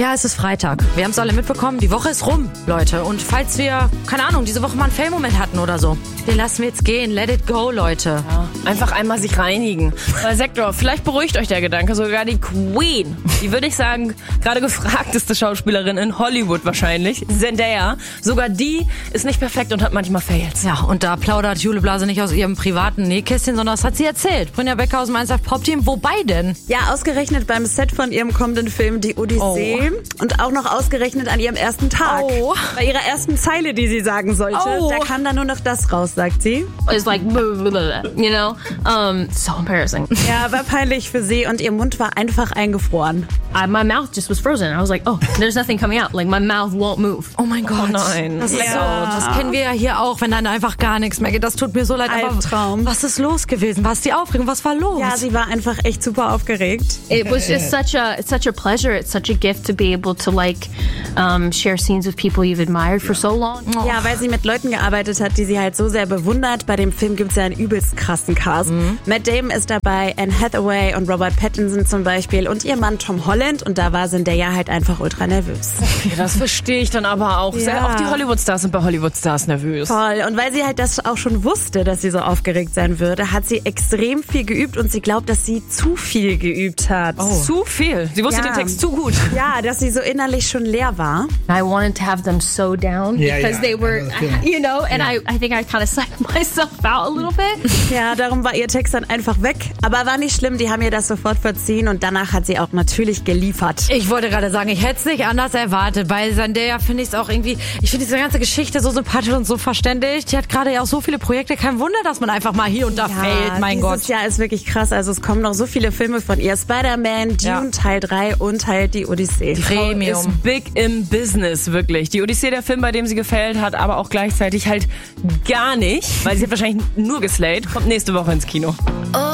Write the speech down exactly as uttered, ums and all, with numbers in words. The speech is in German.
Ja, es ist Freitag. Wir haben es alle mitbekommen. Die Woche ist rum, Leute. Und falls wir, keine Ahnung, diese Woche mal einen Fail-Moment hatten oder so, den lassen wir jetzt gehen. Let it go, Leute. Ja, einfach einmal sich reinigen. Bei Sektor, vielleicht beruhigt euch der Gedanke. Sogar die Queen, die würde ich sagen, gerade gefragteste Schauspielerin in Hollywood wahrscheinlich, Zendaya, sogar die ist nicht perfekt und hat manchmal Fails. Ja, und da plaudert Jule Blase nicht aus ihrem privaten Nähkästchen, sondern das hat sie erzählt. Brynja Becker aus dem eins Live Pop Team. Wobei denn? Ja, ausgerechnet beim Set von ihrem kommenden Film Die Odyssee. Oh. Und auch noch ausgerechnet an ihrem ersten Tag. Oh. Bei ihrer ersten Zeile, die sie sagen sollte. Oh. Da kam dann nur noch das raus, sagt sie. It's like, you know, um, so embarrassing. Ja, war peinlich für sie und ihr Mund war einfach eingefroren. I, my mouth just was frozen. I was like, oh, there's nothing coming out. Like, my mouth won't move. Oh mein Gott. Oh nein. Das, ist Ja. so, das kennen wir ja hier auch, wenn dann einfach gar nichts mehr geht. Das tut mir so leid. Aber Albtraum. was ist los gewesen? Was ist die Aufregung? Was war los? Ja, sie war einfach echt super aufgeregt. It was just such a it's such a pleasure. It's such a gift to be able to like um, share scenes with people you've admired for so long. Oh. Ja, weil sie mit Leuten gearbeitet hat, die sie halt so sehr bewundert. Bei dem Film gibt es ja einen übelst krassen Cast. Mhm. Matt Damon ist dabei, Anne Hathaway und Robert Pattinson zum Beispiel und ihr Mann Tom Holland. Und da war Zendaya halt einfach ultra nervös. Ja, das verstehe ich dann aber auch. Ja. Auch die Hollywood-Stars sind bei Hollywood-Stars nervös. Voll. Und weil sie halt das auch schon wusste, dass sie so aufgeregt sein würde, hat sie extrem viel geübt und sie glaubt, dass sie zu viel geübt hat. Oh. Zu viel. Sie wusste Ja. den Text zu gut. Ja, dass sie so innerlich schon leer war. I wanted to have them so down Yeah, because yeah, they I were, know the feeling. you know, and I, I think I kind of psyched myself out a little bit. Ja, darum war ihr Text dann einfach weg. Aber war nicht schlimm, die haben ihr das sofort verziehen und danach hat sie auch natürlich geliefert. Ich wollte gerade sagen, ich hätte es nicht anders erwartet. Bei Zendaya finde ich es auch irgendwie, ich finde diese ganze Geschichte so sympathisch und so verständlich. Die hat gerade ja auch so viele Projekte. Kein Wunder, dass man einfach mal hier und da fällt, mein dieses Gott. Jahr ist wirklich krass. Also es kommen noch so viele Filme von ihr. Spider-Man, Dune Ja. Teil drei und halt die Odyssee. Die Frau Premium. ist big im Business, wirklich. Die Odyssee, der Film, bei dem sie gefällt hat, aber auch gleichzeitig halt gar nicht, weil sie hat wahrscheinlich nur geslayt, kommt nächste Woche ins Kino. Oh,